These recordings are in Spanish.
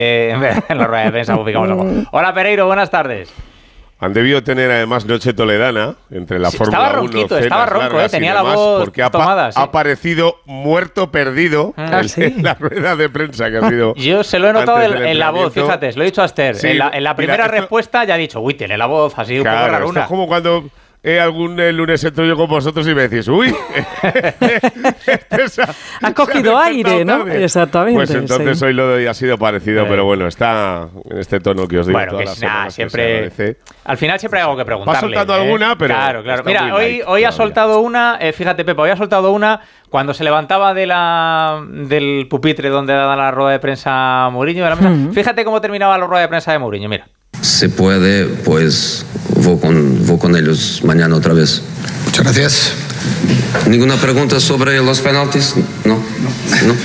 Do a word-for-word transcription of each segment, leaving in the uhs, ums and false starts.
Eh, en la rueda de prensa publicamos algo. Hola Pereiro, buenas tardes. Han debido tener además noche toledana entre la Sí, Fórmula estaba uno, ronquito, cenas estaba ronco, largas eh, tenía y la demás, voz porque ha, tomada, sí. ha aparecido muerto perdido Ah, en, sí. en la rueda de prensa que ha sido. Yo se lo he notado antes en, del en la voz, entrenamiento. fíjate, se lo he dicho a Esther. Sí, en, la, en la primera mira, esto, respuesta ya ha dicho, uy, tiene la voz así un claro, poco esto raruna. es como cuando eh, algún eh, lunes entro yo con vosotros y me decís, uy, esa, has cogido aire, ¿no? Tarde. Exactamente. Pues entonces sí. hoy lo de ha sido parecido, Eh. pero bueno, está en este tono que os digo Bueno, todas que las es nada, semanas, siempre. que se Al final siempre hay algo que preguntarle. Va soltando ¿eh? alguna, pero Claro, claro. está Mira, muy hoy, light hoy ha todavía. soltado una, eh, fíjate, Pepa, hoy ha soltado una cuando se levantaba de la, del pupitre donde da la rueda de prensa Mourinho. De la mesa. Uh-huh. Fíjate cómo terminaba la rueda de prensa de Mourinho, mira. Se puede, pues voy con, voy con ellos mañana otra vez. Muchas gracias. ¿Ninguna pregunta sobre los penaltis? No, no. no.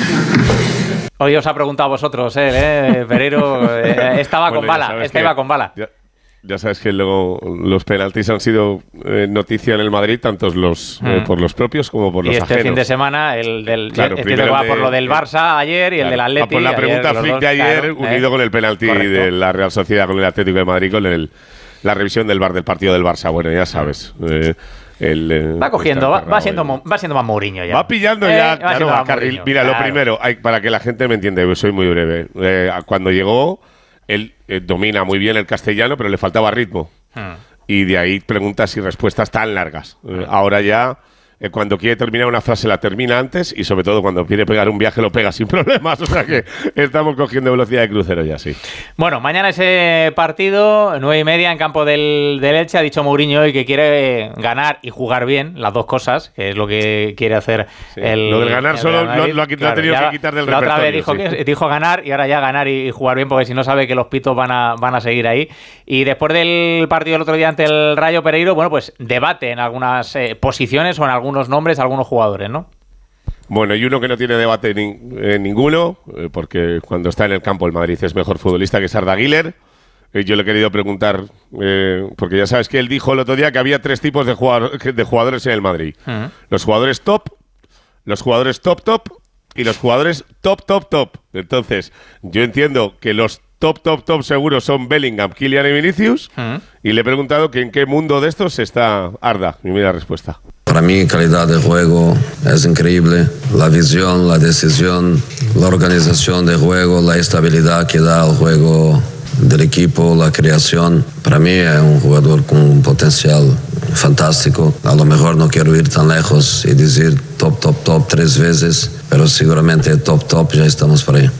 Hoy os ha preguntado a vosotros, eh, eh Pereiro, eh, estaba bueno, con bala, este iba con bala. Ya, ya sabes que luego los penaltis han sido eh, noticia en el Madrid, tanto los, mm. eh, por los propios como por y los este ajenos. fin de semana, el del claro, entiendo que va de, por lo del Barça ayer y claro, el del Atleti. Ah, por la pregunta ayer, flick dos, de ayer, claro, unido eh, con el penalti correcto. de la Real Sociedad con el Atlético de Madrid, con el, la revisión del V A R del partido del Barça. Bueno, ya sabes. Eh, El, eh, va cogiendo, va, va, siendo, va siendo más Mourinho ya. Va pillando ya, eh, claro, a carril. Mira, claro. lo primero, hay, para que la gente me entienda, soy muy breve. Eh, cuando llegó, él eh, domina muy bien el castellano, pero le faltaba ritmo. Hmm. Y de ahí preguntas y respuestas tan largas. Hmm. Eh, ahora ya, eh, cuando quiere terminar una frase, la termina antes, y sobre todo cuando quiere pegar un viaje, lo pega sin problemas. O sea que estamos cogiendo velocidad de crucero ya, sí. Bueno, mañana ese partido, nueve y media en campo del, del Elche. Ha dicho Mourinho hoy que quiere ganar y jugar bien, las dos cosas, que es lo que quiere hacer sí. el. Lo del ganar el solo lo, lo, lo ha, claro, ha tenido que quitar del la repertorio. La otra vez dijo, sí. que, dijo ganar y ahora ya ganar y, y jugar bien, porque si no sabe que los pitos van a, van a seguir ahí. Y después del partido del otro día ante el Rayo, Pereiro, bueno, pues debate en algunas eh, posiciones o en algunos nombres, algunos jugadores, ¿no? Bueno, y uno que no tiene debate ni, eh, ninguno, eh, porque cuando está en el campo el Madrid es mejor futbolista, que es Arda Güler. Eh, yo le he querido preguntar, eh, porque ya sabes que él dijo el otro día que había tres tipos de, jugador, de jugadores en el Madrid. Uh-huh. Los jugadores top, los jugadores top top y los jugadores top top top. Entonces, yo entiendo que los top, top, top seguro son Bellingham, Kylian y Vinicius. Uh-huh. Y le he preguntado que en qué mundo de estos está Arda. Y mira la respuesta. Para mí, calidad de juego es increíble. La visión, la decisión, la organización de juego, la estabilidad que da al juego del equipo, la creación. Para mí es un jugador con un potencial fantástico. A lo mejor no quiero ir tan lejos y decir top, top, top tres veces, pero seguramente top, top ya estamos por ahí.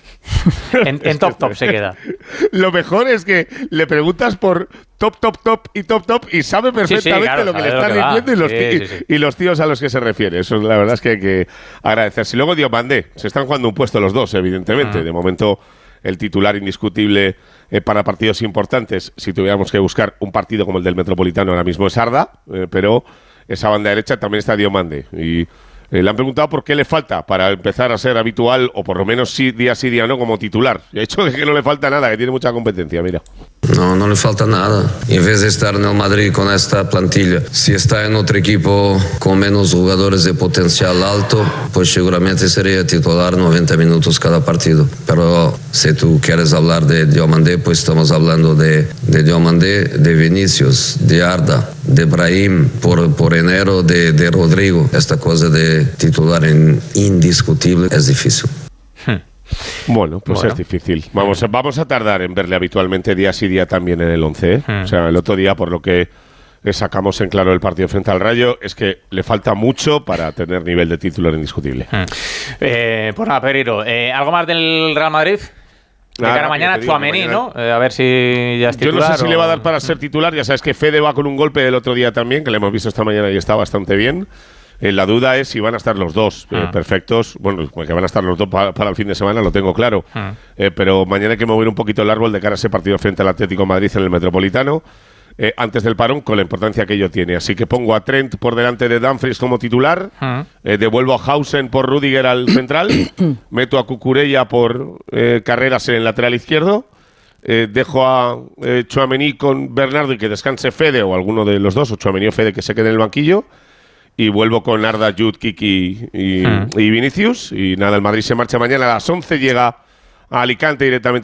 En, en top top se queda. Lo mejor es que le preguntas por top, top, top y top, top y sabe perfectamente sí, sí, claro, lo que le están diciendo y los, sí, tíos, sí, sí. y los tíos a los que se refiere. Eso la verdad es que hay que agradecerse. Y luego Diomandé, se están jugando un puesto los dos, evidentemente. Uh-huh. De momento el titular indiscutible eh, para partidos importantes, si tuviéramos que buscar un partido como el del Metropolitano ahora mismo es Arda, eh, pero esa banda derecha también está Diomandé. Y Eh, le han preguntado por qué le falta para empezar a ser habitual, o por lo menos sí, día sí, día no, como titular. Y ha dicho que no le falta nada, que tiene mucha competencia, mira. No, no le falta nada. En vez de estar en el Madrid con esta plantilla, si está en otro equipo con menos jugadores de potencial alto, pues seguramente sería titular noventa minutos cada partido. Pero si tú quieres hablar de Diomandé, pues estamos hablando de, de Diomandé, de Vinicius, de Arda, de Brahim, por, por enero de, de Rodrigo. Esta cosa de titular en indiscutible es difícil. Hmm. Bueno, pues bueno. es difícil. Vamos a, vamos a tardar en verle habitualmente día sí día también en el once. ¿eh? Hmm. O sea, el otro día, por lo que sacamos en claro el partido frente al Rayo, es que le falta mucho para tener nivel de titular indiscutible. Hmm. Eh, pues nada, Pereiro, eh, ¿algo más del Real Madrid? De cara a mañana, Tchouaméni, ¿no? Eh, a ver si ya es titular. Yo no sé si o... le va a dar para ser titular. Ya sabes que Fede va con un golpe del otro día también, que le hemos visto esta mañana y está bastante bien. Eh, la duda es si van a estar los dos eh, ah. perfectos. Bueno, que van a estar los dos pa- para el fin de semana, lo tengo claro. Ah. Eh, pero mañana hay que mover un poquito el árbol de cara a ese partido frente al Atlético de Madrid en el Metropolitano. Eh, antes del parón, con la importancia que ello tiene. Así que pongo a Trent por delante de Dumfries como titular, uh-huh. eh, devuelvo a Hausen por Rüdiger al central, meto a Cucurella por eh, Carreras en el lateral izquierdo, eh, dejo a eh, Tchouaméni con Bernardo y que descanse Fede o alguno de los dos, o Tchouaméni o Fede que se quede en el banquillo, y vuelvo con Arda, Jude, Kiki y, uh-huh. y Vinicius. Y nada, el Madrid se marcha mañana a las once, llega a Alicante directamente